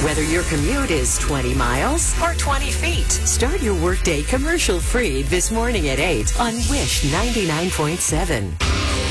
Whether your commute is 20 miles or 20 feet, start your workday commercial-free this morning at 8 on Wish 99.7.